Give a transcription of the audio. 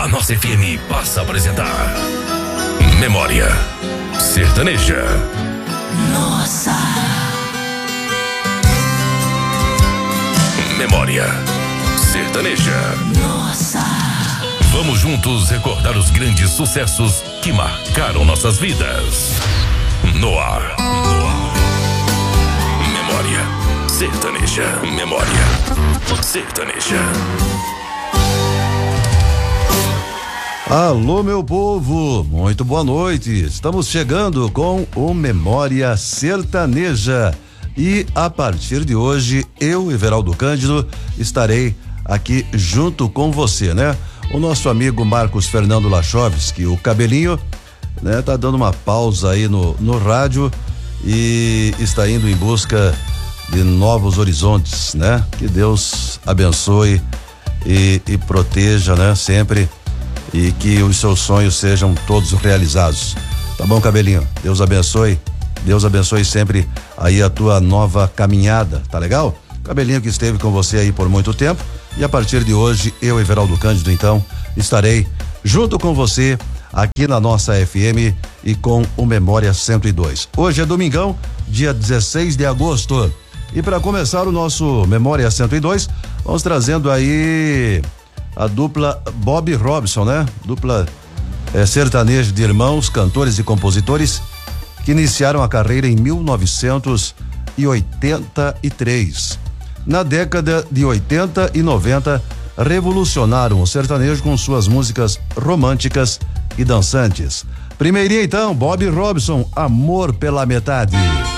A nossa FM passa a apresentar Memória Sertaneja. Nossa. Memória Sertaneja. Nossa. Vamos juntos recordar os grandes sucessos que marcaram nossas vidas. No ar. Memória Sertaneja. Memória Sertaneja. Alô, meu povo, muito boa noite. Estamos chegando com o Memória Sertaneja e a partir de hoje eu, Everaldo Cândido, estarei aqui junto com você, né? O nosso amigo Marcos Fernando Lachovski, o Cabelinho, né? Tá dando uma pausa aí no rádio e está indo em busca de novos horizontes, né? Que Deus abençoe e proteja, né? Sempre. E que os seus sonhos sejam todos realizados. Tá bom, Cabelinho? Deus abençoe sempre aí a tua nova caminhada, tá legal? Cabelinho que esteve com você aí por muito tempo e a partir de hoje eu, Everaldo Cândido, então, estarei junto com você aqui na nossa FM e com o Memória 102. Hoje é domingão, dia 16 de agosto. E para começar o nosso Memória 102, vamos trazendo aí a dupla Bob Robson, né? Dupla sertaneja de irmãos, cantores e compositores que iniciaram a carreira em 1983. Na década de 80 e 90, revolucionaram o sertanejo com suas músicas românticas e dançantes. Primeirinha então, Bob Robson, Amor pela Metade.